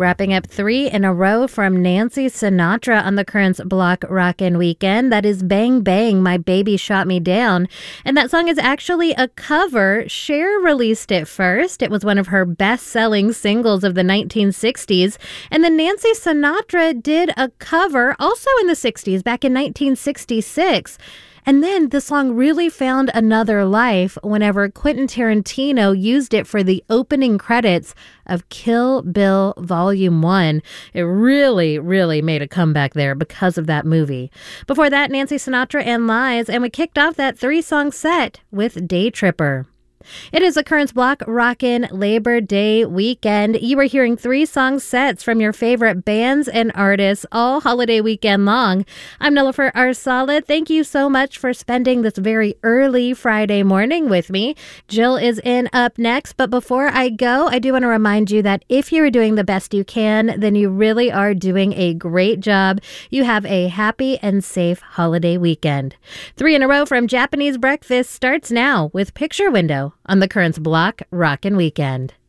Wrapping up 3 in a row from Nancy Sinatra on the Currents Block Rockin' Weekend. That is Bang Bang, My Baby Shot Me Down. And that song is actually a cover. Cher released it first. It was one of her best-selling singles of the 1960s. And then Nancy Sinatra did a cover also in the 60s, back in 1966. And then the song really found another life whenever Quentin Tarantino used it for the opening credits of Kill Bill Volume 1. It really, really made a comeback there because of that movie. Before that, Nancy Sinatra and Lies, and we kicked off that 3-song set with Day Tripper. It is a Currents Block Rockin' Labor Day weekend. You are hearing 3-song sets from your favorite bands and artists all holiday weekend long. I'm Nilofer Arsala. Thank you so much for spending this very early Friday morning with me. Jill is in up next, but before I go, I do want to remind you that if you're doing the best you can, then you really are doing a great job. You have a happy and safe holiday weekend. 3 in a row from Japanese Breakfast starts now with Picture Window on the Currents Block Rockin' Weekend.